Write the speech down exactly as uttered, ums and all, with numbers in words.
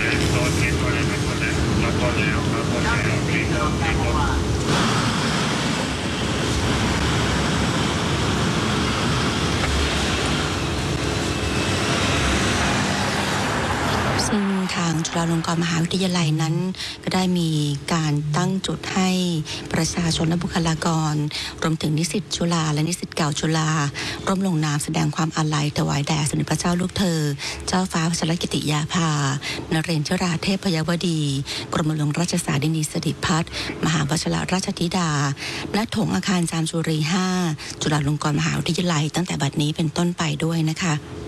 โดนเก็บอะไรไปหมดแล้วเราพอแล้วเราพอแล้วรีบรถรีบรถซึ่งทางจุฬาลงกรณ์มหาวิทยาลัยนั้นก็ได้มีการตั้งจุดให้ประชาชนและบุคลากรรวมถึงนิสิตจุฬาและนิสิตเก่าจุฬาร่วมลงนามแสดงความอาลัยถวายแด่สมเด็จพระเจ้าลูกเธอเจ้าฟ้าพัชรกิติยาภานเรนทราเทพยวดีกรมหลวงราชสารินีสิริพัฒน์มหาวชิรราชธิดาณโถงอาคารจามจุรีห้าจุฬาลงกรณ์มหาวิทยาลัยตั้งแต่บัดนี้เป็นต้นไปด้วยนะคะ